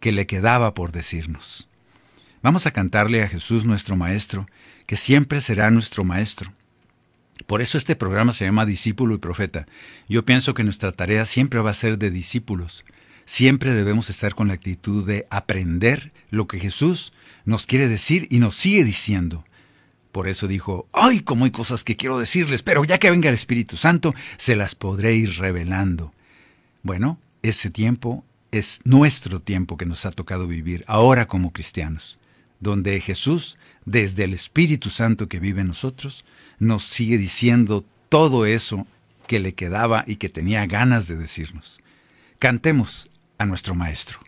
que le quedaba por decirnos. Vamos a cantarle a Jesús nuestro Maestro, que siempre será nuestro Maestro. Por eso este programa se llama Discípulo y Profeta. Yo pienso que nuestra tarea siempre va a ser de discípulos. Siempre debemos estar con la actitud de aprender lo que Jesús nos quiere decir y nos sigue diciendo. Por eso dijo, ¡ay, cómo hay cosas que quiero decirles! Pero ya que venga el Espíritu Santo, se las podré ir revelando. Bueno, ese tiempo es nuestro tiempo que nos ha tocado vivir ahora como cristianos, donde Jesús, desde el Espíritu Santo que vive en nosotros, nos sigue diciendo todo eso que le quedaba y que tenía ganas de decirnos. Cantemos a nuestro Maestro.